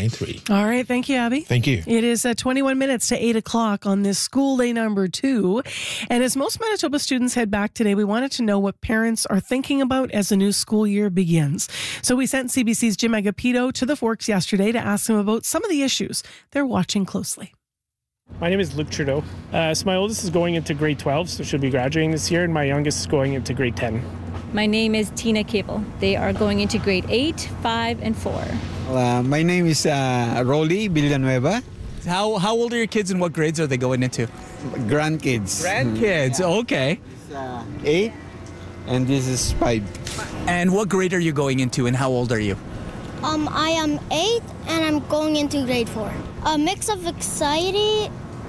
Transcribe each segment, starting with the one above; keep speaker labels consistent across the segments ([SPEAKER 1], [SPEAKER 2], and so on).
[SPEAKER 1] 993.
[SPEAKER 2] All right. Thank you, Abby.
[SPEAKER 1] Thank you.
[SPEAKER 2] It is 21 minutes to 8 o'clock on this school day number 2. And as most Manitoba students head back today, we wanted to know what parents are thinking about as the new school year begins. So we sent CBC's Jim Agapito to the Forks yesterday to ask them about some of the issues they're watching closely.
[SPEAKER 3] My name is Luke Trudeau. So my oldest is going into grade 12, so she'll be graduating this year, and my youngest is going into grade 10.
[SPEAKER 4] My name is Tina Cable. They are going into grade 8, 5, and 4.
[SPEAKER 5] My name is Rolly Villanueva.
[SPEAKER 6] How old are your kids and what grades are they going into?
[SPEAKER 5] Grandkids.
[SPEAKER 6] Grandkids, okay.
[SPEAKER 5] 8 and this is 5.
[SPEAKER 6] And what grade are you going into and how old are you?
[SPEAKER 7] I am 8 and I'm going into grade 4. A mix of excited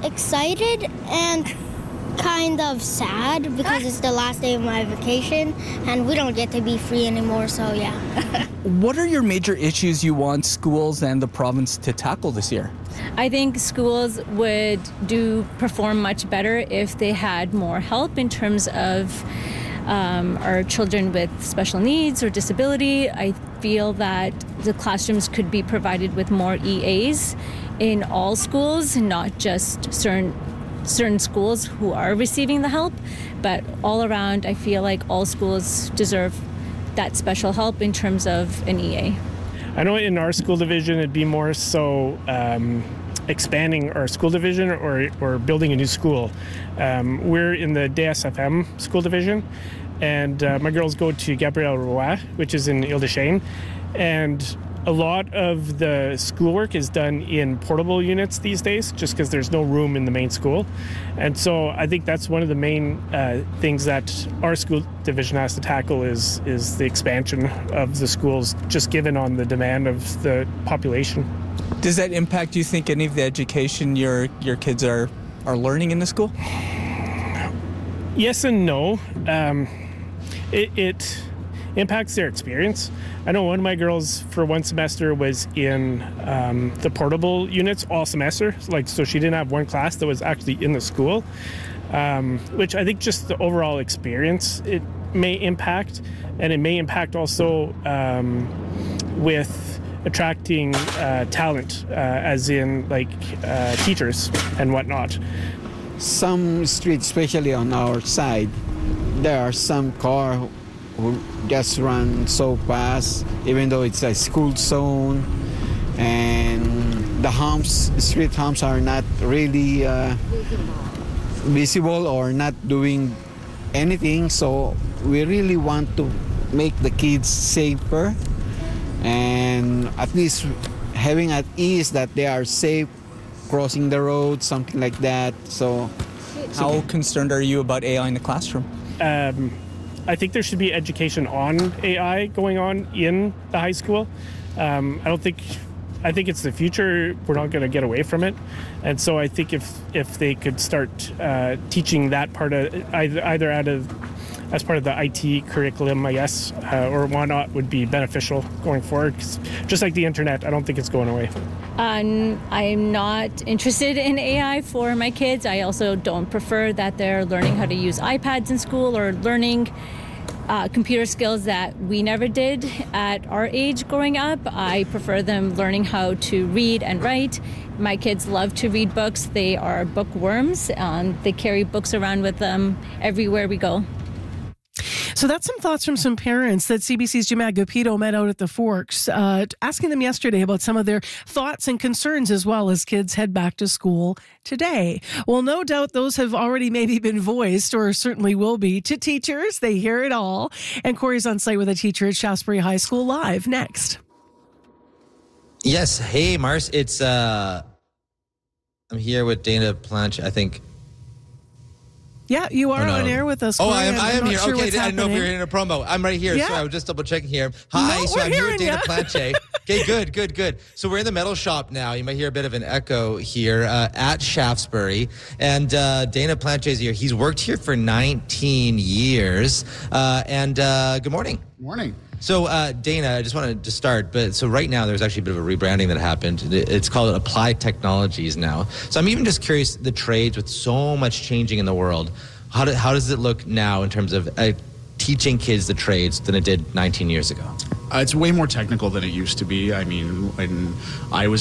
[SPEAKER 7] and kind of sad because it's the last day of my vacation and we don't get to be free anymore, so yeah.
[SPEAKER 6] What are your major issues you want schools and the province to tackle this year?
[SPEAKER 4] I think schools would perform much better if they had more help in terms of our children with special needs or disability. I feel that the classrooms could be provided with more EAs in all schools, not just certain schools who are receiving the help, but all around I feel like all schools deserve that special help in terms of an EA.
[SPEAKER 3] I know in our school division it'd be more so expanding our school division or building a new school. We're in the DSFM school division, and my girls go to Gabriel Roy, which is in Ile-des-Chênes, and a lot of the schoolwork is done in portable units these days just because there's no room in the main school. And so I think that's one of the main things that our school division has to tackle is the expansion of the schools just given on the demand of the population.
[SPEAKER 6] Does that impact, do you think, any of the education your kids are learning in the school?
[SPEAKER 3] Yes and no. It impacts their experience. I know one of my girls for one semester was in the portable units all semester, so she didn't have one class that was actually in the school, which I think just the overall experience it may impact, and it may impact also with attracting talent, as in teachers and whatnot.
[SPEAKER 5] Some streets, especially on our side, there are some cars who just run so fast, even though it's a school zone, and the street humps are not really visible or not doing anything. So we really want to make the kids safer and at least having at ease that they are safe crossing the road, something like that. So
[SPEAKER 6] how concerned are you about AI in the classroom?
[SPEAKER 3] I think there should be education on AI going on in the high school. I think it's the future. We're not going to get away from it. And so I think if they could start teaching that part of either as part of the IT curriculum, I guess, or whatnot, would be beneficial going forward. 'Cause just like the internet, I don't think it's going away.
[SPEAKER 4] I'm not interested in AI for my kids. I also don't prefer that they're learning how to use iPads in school or learning computer skills that we never did at our age growing up. I prefer them learning how to read and write. My kids love to read books. They are bookworms. They carry books around with them everywhere we go.
[SPEAKER 2] So that's some thoughts from some parents that CBC's Jim Agapito met out at the Forks, asking them yesterday about some of their thoughts and concerns as well as kids head back to school today. Well, no doubt those have already maybe been voiced or certainly will be to teachers. They hear it all. And Corey's on site with a teacher at Shaftesbury High School live next.
[SPEAKER 8] Yes. Hey, Mars. It's I'm here with Dana Planche, I think.
[SPEAKER 2] Yeah, you are on air with us.
[SPEAKER 8] Oh,
[SPEAKER 2] Corey.
[SPEAKER 8] I am here.
[SPEAKER 2] Sure,
[SPEAKER 8] okay, I didn't know if you were in a promo. I'm right here.
[SPEAKER 2] Yeah.
[SPEAKER 8] So I was just double checking here. Hi,
[SPEAKER 2] No,
[SPEAKER 8] so
[SPEAKER 2] we're
[SPEAKER 8] I'm here with
[SPEAKER 2] hearing
[SPEAKER 8] Dana
[SPEAKER 2] ya.
[SPEAKER 8] Planche. Okay, good. So we're in the metal shop now. You might hear a bit of an echo here at Shaftesbury. And Dana Planche is here. He's worked here for 19 years. Good morning.
[SPEAKER 9] Morning.
[SPEAKER 8] So, Dana, I just wanted to start, so right now there's actually a bit of a rebranding that happened. It's called Applied Technologies now. So I'm even just curious, the trades with so much changing in the world, how does it look now in terms of teaching kids the trades than it did 19 years ago?
[SPEAKER 9] It's way more technical than it used to be. I mean, when I was